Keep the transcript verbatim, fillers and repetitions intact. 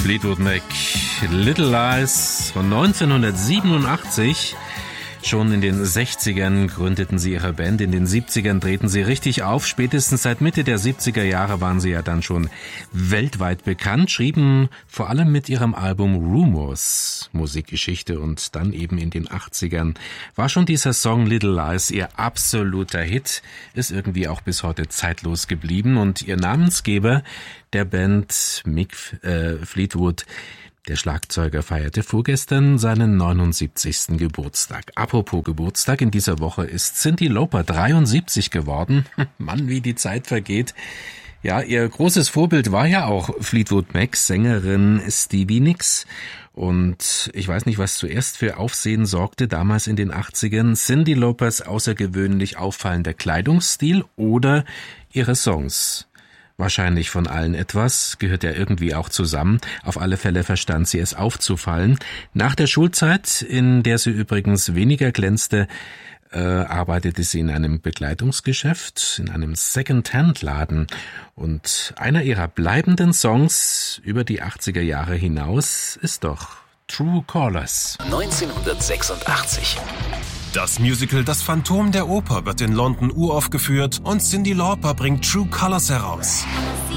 Fleetwood Mac, Little Lies von neunzehnhundertsiebenundachtzig. Schon in den sechzigern gründeten sie ihre Band, in den siebzigern drehten sie richtig auf. Spätestens seit Mitte der siebziger Jahre waren sie ja dann schon weltweit bekannt, schrieben vor allem mit ihrem Album Rumours Musikgeschichte, und dann eben in den achtzigern war schon dieser Song Little Lies ihr absoluter Hit, ist irgendwie auch bis heute zeitlos geblieben, und ihr Namensgeber der Band, Mick äh, Fleetwood, der Schlagzeuger, feierte vorgestern seinen neunundsiebzigsten Geburtstag. Apropos Geburtstag, in dieser Woche ist Cyndi Lauper dreiundsiebzig geworden. Mann, wie die Zeit vergeht. Ja, ihr großes Vorbild war ja auch Fleetwood Mac, Sängerin Stevie Nicks. Und ich weiß nicht, was zuerst für Aufsehen sorgte, damals in den achtzigern. Cyndi Laupers außergewöhnlich auffallender Kleidungsstil oder ihre Songs. Wahrscheinlich von allen etwas, gehört ja irgendwie auch zusammen. Auf alle Fälle verstand sie es aufzufallen. Nach der Schulzeit, in der sie übrigens weniger glänzte, äh, arbeitete sie in einem Bekleidungsgeschäft, in einem Second-Hand-Laden. Und einer ihrer bleibenden Songs über die achtziger Jahre hinaus ist doch True Colours. neunzehnhundertsechsundachtzig. Das Musical Das Phantom der Oper wird in London uraufgeführt und Cyndi Lauper bringt True Colours heraus.